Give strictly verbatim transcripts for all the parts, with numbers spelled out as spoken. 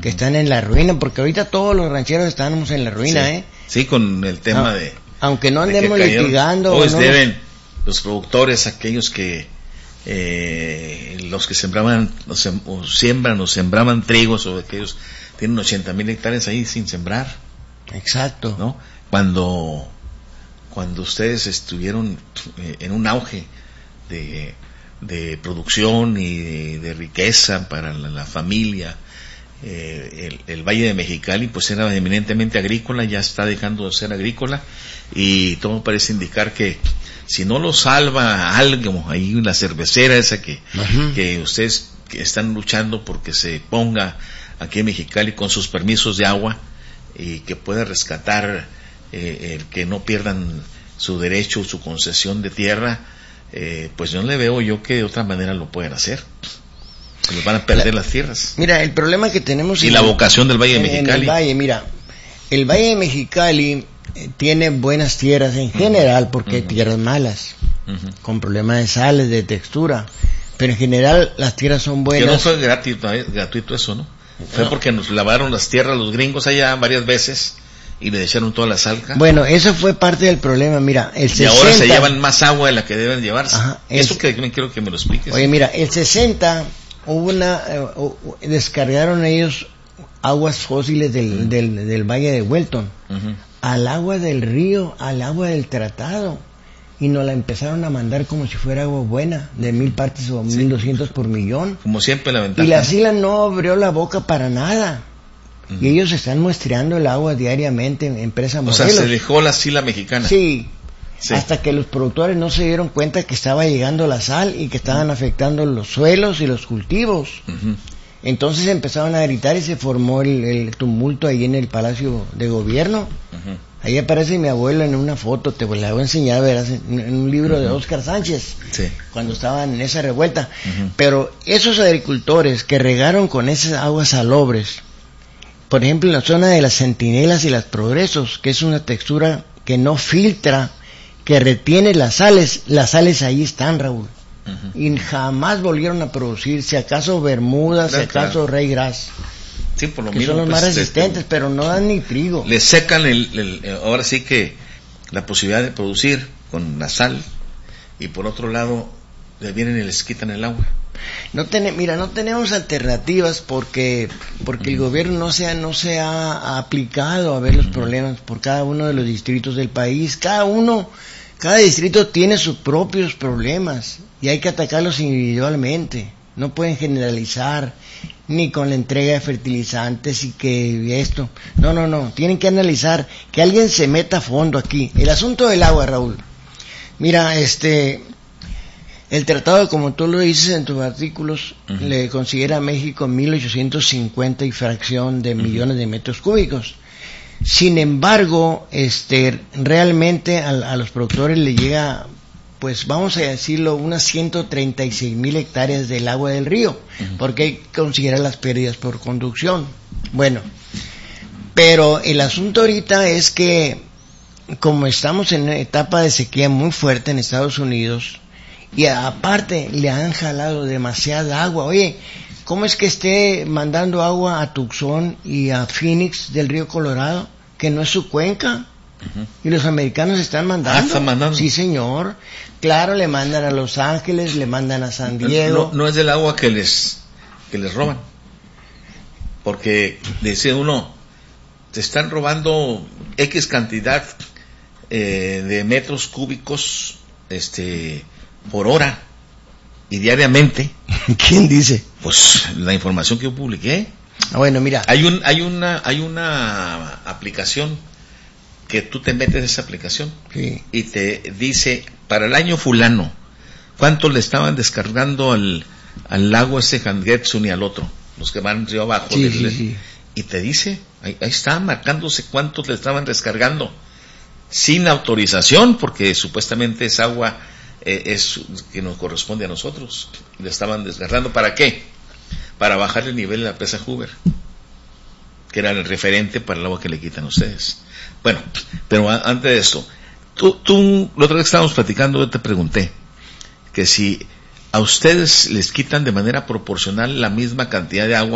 que están en la ruina, porque ahorita todos los rancheros estamos en la ruina, sí. ¿eh? Sí, con el tema ah, de... Aunque no andemos litigando... Hoy no deben los productores, aquellos que... Eh, los que sembraban, o, sem, o siembran o sembraban trigos, o aquellos tienen ochenta mil hectáreas ahí sin sembrar. Exacto. ¿No? Cuando... Cuando ustedes estuvieron eh, en un auge de, de producción y de, de riqueza para la, la familia, eh, el, el Valle de Mexicali pues era eminentemente agrícola, ya está dejando de ser agrícola, y todo parece indicar que si no lo salva algo, ahí la cervecera esa que, uh-huh. que ustedes que están luchando porque se ponga aquí en Mexicali con sus permisos de agua y que pueda rescatar Eh, el que no pierdan su derecho, su concesión de tierra, eh, pues yo no le veo yo que de otra manera lo puedan hacer. Se les van a perder la, las tierras. Mira, el problema que tenemos... Y la el, vocación del Valle de Mexicali. En el Valle, mira, el Valle de Mexicali eh, tiene buenas tierras en general, uh-huh. porque uh-huh. hay tierras malas, uh-huh. con problemas de sales, de textura, pero en general las tierras son buenas. Que no fue gratuito, gratuito eso, ¿no? Fue no. porque nos lavaron las tierras los gringos allá varias veces y le echaron toda la salca. Bueno, eso fue parte del problema, mira, el sesenta... Y ahora se llevan más agua de la que deben llevarse. Ajá, eso el, que me quiero que me lo expliques. Oye, mira, el sesenta hubo una... Uh, uh, descargaron ellos aguas fósiles del, uh-huh. del, del Valle de Welton uh-huh. al agua del río, al agua del tratado, y nos la empezaron a mandar como si fuera agua buena, de mil partes o sí. mil doscientos por millón. Como siempre la ventaja. Y la Sila no abrió la boca para nada. Uh-huh. Y ellos están muestreando el agua diariamente en empresa Morelos. O sea, se dejó la Sila mexicana. Sí, sí, hasta que los productores no se dieron cuenta que estaba llegando la sal y que estaban uh-huh. afectando los suelos y los cultivos. Uh-huh. Entonces empezaron a gritar y se formó el, el tumulto ahí en el Palacio de Gobierno. Uh-huh. Ahí aparece mi abuelo en una foto, te la voy a enseñar, verás, en, en un libro uh-huh. de Óscar Sánchez, sí. cuando estaban en esa revuelta. Uh-huh. Pero esos agricultores que regaron con esas aguas salobres, por ejemplo, en la zona de las Centinelas y las Progresos, que es una textura que no filtra, que retiene las sales, las sales ahí están, Raúl. Uh-huh. Y jamás volvieron a producir, si acaso Bermudas, si acaso claro. Rey Gras. Sí, por lo que mismo, son los pues, más resistentes, este, pero no dan ni trigo. Le secan el, el, ahora sí que la posibilidad de producir con la sal, y por otro lado le vienen y les quitan el agua. No ten, mira, no tenemos alternativas porque porque uh-huh. el gobierno no se ha, no se ha aplicado a ver los uh-huh. problemas por cada uno de los distritos del país. Cada uno, cada distrito tiene sus propios problemas y hay que atacarlos individualmente. No pueden generalizar ni con la entrega de fertilizantes y que esto. No, no, no. Tienen que analizar, que alguien se meta a fondo aquí. El asunto del agua, Raúl. Mira, este... El tratado, como tú lo dices en tus artículos, uh-huh. le considera a México mil ochocientos cincuenta y fracción de uh-huh. millones de metros cúbicos. Sin embargo, este, realmente a, a los productores le llega, pues vamos a decirlo, unas ciento treinta y seis mil hectáreas del agua del río, uh-huh. porque hay que considerar las pérdidas por conducción. Bueno, pero el asunto ahorita es que, como estamos en una etapa de sequía muy fuerte en Estados Unidos, y aparte le han jalado demasiada agua. Oye, ¿cómo es que esté mandando agua a Tucson y a Phoenix del río Colorado, que no es su cuenca? Uh-huh. Y los americanos están mandando. Ah, ¿están mandando? Sí, señor. Claro, le mandan a Los Ángeles, le mandan a San Diego. No, no es del agua que les que les roban. Porque dice uno, te están robando X cantidad eh, de metros cúbicos, este... por hora y diariamente. ¿Quién dice? Pues la información que yo publiqué. Ah, bueno, mira, hay un hay una hay una aplicación que tú te metes en esa aplicación sí. y te dice para el año fulano cuánto le estaban descargando al al lago ese Hangetsu y al otro, los que van río abajo, sí, del, sí, sí. y te dice ahí, ahí está marcándose cuántos le estaban descargando sin autorización, porque supuestamente es agua Eh, es que nos corresponde a nosotros. Le estaban desgarrando. ¿Para qué? Para bajar el nivel de la presa Hoover, que era el referente para el agua que le quitan a ustedes. Bueno, pero a, antes de eso, tú, tú, la otra vez que estábamos platicando, yo te pregunté que si a ustedes les quitan de manera proporcional la misma cantidad de agua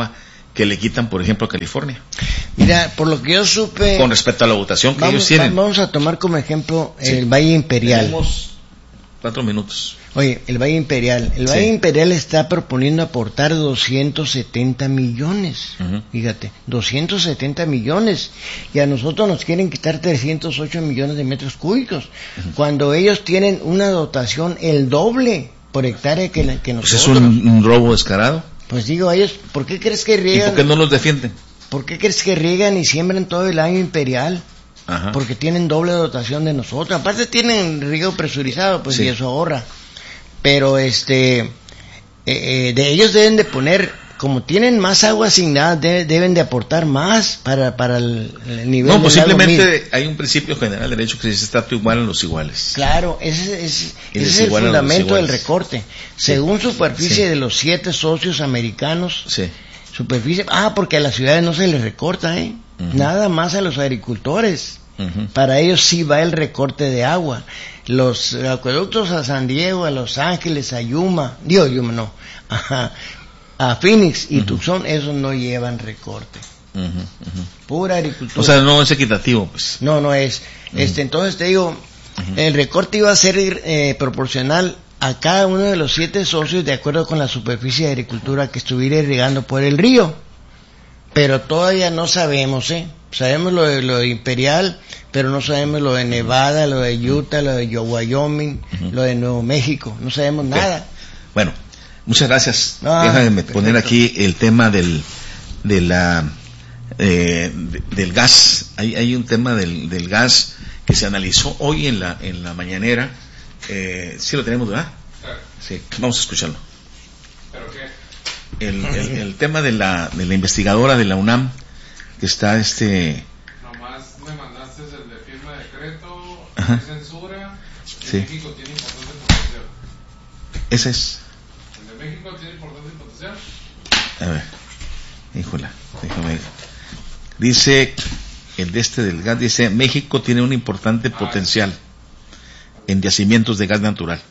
que le quitan, por ejemplo, a California. Mira, por lo que yo supe... Con respecto a la votación que vamos, ellos tienen. Vamos a tomar como ejemplo Sí. el Valle Imperial. Tenemos cuatro minutos. Oye, el Valle Imperial. El Sí. Valle Imperial está proponiendo aportar doscientos setenta millones. Uh-huh. Fíjate, doscientos setenta millones. Y a nosotros nos quieren quitar trescientos ocho millones de metros cúbicos. Uh-huh. Cuando ellos tienen una dotación el doble por hectárea que, que nosotros. Pues es un, un robo descarado. Pues digo a ellos, ¿por qué crees que riegan? ¿Y por qué no los defienden? ¿Por qué crees que riegan y siembran todo el año imperial? Ajá. Porque tienen doble dotación de nosotros. Aparte tienen riego presurizado, pues, sí. y eso ahorra. Pero este, eh, eh, de ellos deben de poner, como tienen más agua asignada, de, deben de aportar más para para el, el nivel. No, pues del lago simplemente Mead. hay un principio general de derecho que dice trato igual a los iguales. Claro, ese, es, Y ese es el desigual a los fundamento del desiguales. recorte. Según Sí. superficie Sí. de los siete socios americanos, Sí. superficie, ah, porque a las ciudades no se les recorta, ¿eh? Uh-huh. Nada más a los agricultores. Uh-huh. Para ellos sí va el recorte de agua. Los acueductos a San Diego, a Los Ángeles, a Yuma, digo Yuma no, a, a Phoenix y uh-huh. Tucson, esos no llevan recorte. Uh-huh. Uh-huh. Pura agricultura. O sea, no es equitativo, pues. No, no es. Uh-huh. Este, entonces te digo, uh-huh. el recorte iba a ser eh, proporcional a cada uno de los siete socios de acuerdo con la superficie de agricultura que estuviera irrigando por el río. Pero todavía no sabemos, ¿eh? Sabemos lo de, lo de Imperial, pero no sabemos lo de Nevada, lo de Utah, lo de Wyoming, uh-huh. lo de Nuevo México. No sabemos okay. nada. Bueno, muchas gracias. Ah, Déjame perfecto. poner aquí el tema del de la eh, de, del gas. Hay, hay un tema del, del gas que se analizó hoy en la en la mañanera. Eh, sí lo tenemos, ¿verdad? Sí, vamos a escucharlo. ¿Pero qué? El, el, el tema de la de la investigadora de la UNAM que está este nomás me mandaste el de firma de decreto, Ajá. de censura, y Sí. México tiene importante potencial. ese es. El de México tiene importante potencial. A ver, híjola, déjame. Dice el de este del gas, dice México tiene un importante ah, potencial en yacimientos de gas natural.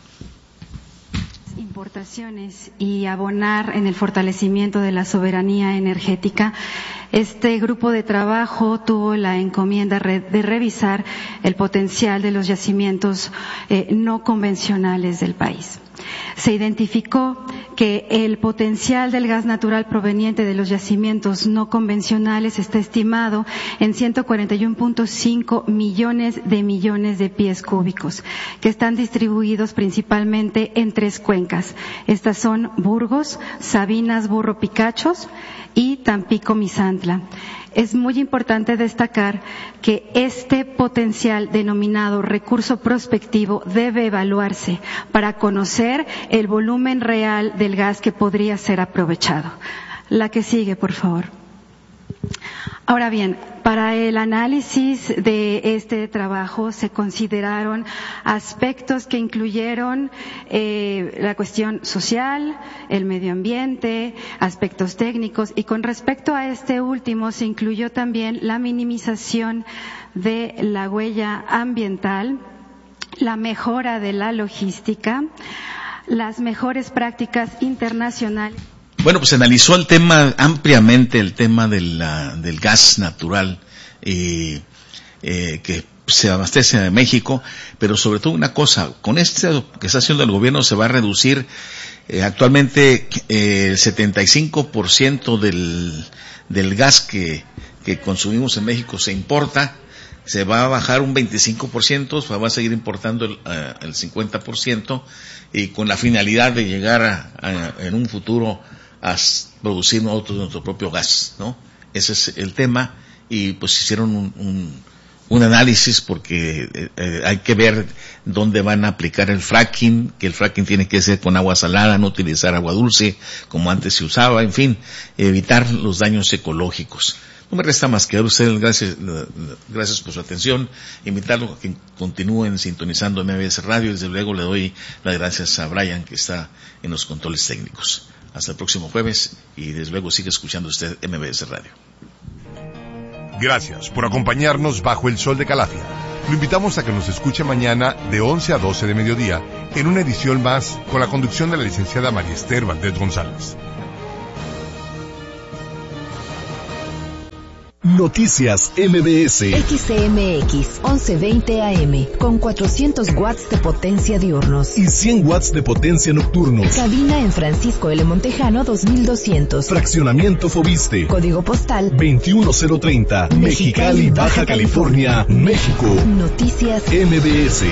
Importaciones y abonar en el fortalecimiento de la soberanía energética. Este grupo de trabajo tuvo la encomienda de revisar el potencial de los yacimientos eh, no convencionales del país. Se identificó que el potencial del gas natural proveniente de los yacimientos no convencionales está estimado en ciento cuarenta y uno punto cinco millones de millones de pies cúbicos, que están distribuidos principalmente en tres cuencas. Estas son Burgos, Sabinas, Burro Picachos y Tampico Misantla. Es muy importante destacar que este potencial denominado recurso prospectivo debe evaluarse para conocer el volumen real del gas que podría ser aprovechado. La que sigue, por favor. Ahora bien, para el análisis de este trabajo se consideraron aspectos que incluyeron eh, la cuestión social, el medio ambiente, aspectos técnicos, y con respecto a este último se incluyó también la minimización de la huella ambiental, la mejora de la logística, las mejores prácticas internacionales. Bueno, pues se analizó el tema ampliamente, el tema de la, del gas natural eh, eh, que se abastece de México, pero sobre todo una cosa, con esto que está haciendo el gobierno se va a reducir eh, actualmente eh, el setenta y cinco por ciento del, del gas que, que consumimos en México se importa, se va a bajar un veinticinco por ciento, se va a seguir importando el, uh, el cincuenta por ciento y con la finalidad de llegar a, a, en un futuro a producir nosotros nuestro propio gas, ¿no? Ese es el tema y pues hicieron un, un, un análisis porque eh, eh, hay que ver dónde van a aplicar el fracking, que el fracking tiene que ser con agua salada, no utilizar agua dulce como antes se usaba, en fin, evitar los daños ecológicos. No me resta más que dar a ustedes gracias, gracias por su atención, invitarlos a que continúen sintonizando M B S Radio y desde luego le doy las gracias a Brian que está en los controles técnicos. Hasta el próximo jueves y desde luego sigue escuchando usted M B S Radio. Gracias por acompañarnos bajo el sol de Calafia. Lo invitamos a que nos escuche mañana de once a doce de mediodía en una edición más con la conducción de la licenciada María Esther Valdés González. Noticias M B S. X M X once veinte A M con cuatrocientos watts de potencia diurnos y cien watts de potencia nocturnos. Cabina en Francisco L. Montejano dos mil doscientos. Fraccionamiento Fobiste. Código postal veintiuno cero treinta. Mexicali, Baja California, México. Noticias M B S.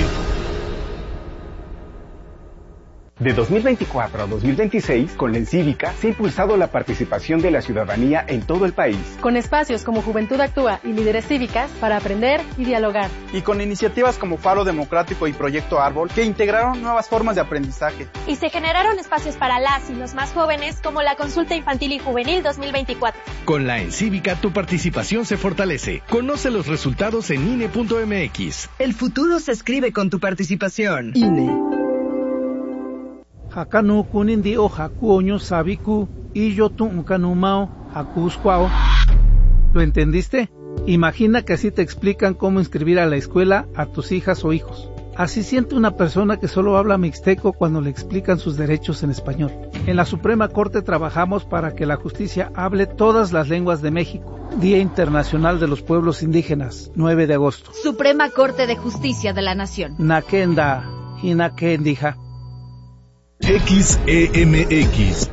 De dos mil veinticuatro a dos mil veintiséis, con la Encívica se ha impulsado la participación de la ciudadanía en todo el país. Con espacios como Juventud Actúa y Líderes Cívicas para aprender y dialogar. Y con iniciativas como Faro Democrático y Proyecto Árbol que integraron nuevas formas de aprendizaje. Y se generaron espacios para las y los más jóvenes como la Consulta Infantil y Juvenil dos mil veinticuatro. Con la Encívica tu participación se fortalece. Conoce los resultados en I N E punto M X. El futuro se escribe con tu participación. I N E. Hakanu kunindi o hakuoño sabiku y yo tu kanumao hakusquao. ¿Lo entendiste? Imagina que así te explican cómo inscribir a la escuela a tus hijas o hijos. Así siente una persona que solo habla mixteco cuando le explican sus derechos en español. En la Suprema Corte trabajamos para que la justicia hable todas las lenguas de México. Día Internacional de los Pueblos Indígenas, nueve de agosto. Suprema Corte de Justicia de la Nación. Nakenda y Nakendija. X E M X